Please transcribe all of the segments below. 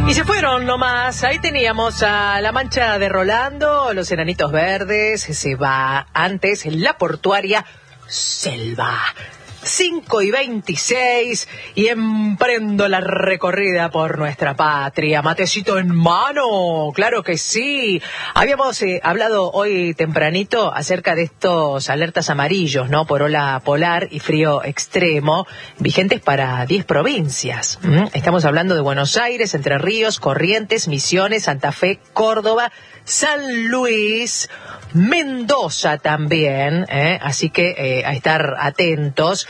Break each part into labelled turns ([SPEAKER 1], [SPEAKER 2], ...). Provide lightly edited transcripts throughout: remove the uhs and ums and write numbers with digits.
[SPEAKER 1] Y se fueron nomás. Ahí teníamos a La Mancha de Rolando, Los Enanitos Verdes. Se va antes La Portuaria Selva. 5:26 y emprendo la recorrida por nuestra patria. Matecito en mano, claro que sí. Habíamos hablado hoy tempranito acerca de estos alertas amarillos, ¿no? Por ola polar y frío extremo, vigentes para 10 provincias. Estamos hablando de Buenos Aires, Entre Ríos, Corrientes, Misiones, Santa Fe, Córdoba, San Luis, Mendoza también, así que a estar atentos,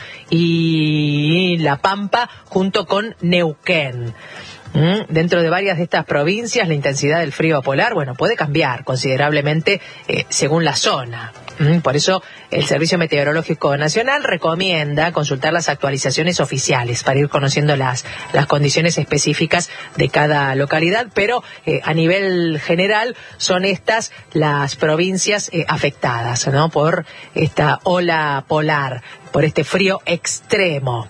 [SPEAKER 1] y La Pampa junto con Neuquén. Dentro de varias de estas provincias la intensidad del frío polar, puede cambiar considerablemente según la zona. Por eso el Servicio Meteorológico Nacional recomienda consultar las actualizaciones oficiales para ir conociendo las condiciones específicas de cada localidad, pero a nivel general son estas las provincias afectadas, ¿no? Por esta ola polar, por este frío extremo.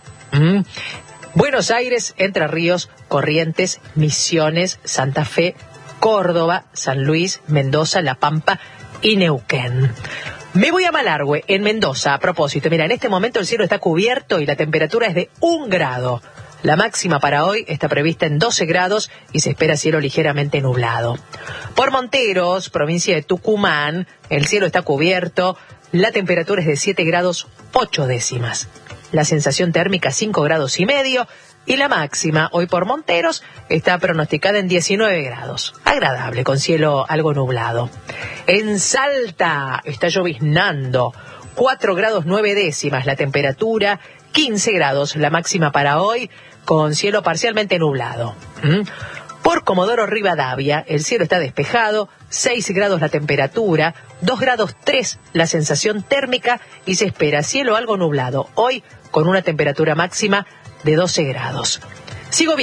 [SPEAKER 1] Buenos Aires, Entre Ríos, Corrientes, Misiones, Santa Fe, Córdoba, San Luis, Mendoza, La Pampa y Neuquén. Me voy a Malargüe, en Mendoza, a propósito. Mira, en este momento el cielo está cubierto y la temperatura es de 1 grado. La máxima para hoy está prevista en 12 grados y se espera cielo ligeramente nublado. Por Monteros, provincia de Tucumán, el cielo está cubierto, la temperatura es de 7 grados 8 décimas. La sensación térmica 5 grados y medio y la máxima hoy por Monteros está pronosticada en 19 grados. Agradable, con cielo algo nublado. En Salta está lloviznando, 4 grados 9 décimas la temperatura, 15 grados la máxima para hoy, con cielo parcialmente nublado. Por Comodoro Rivadavia, el cielo está despejado, 6 grados la temperatura, 2 grados 3 la sensación térmica y se espera cielo algo nublado, hoy con una temperatura máxima de 12 grados. Sigo